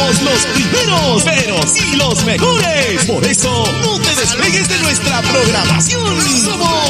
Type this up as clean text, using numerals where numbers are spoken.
somos los primeros, pero sí los mejores. Por eso, no te despegues de nuestra programación. Somos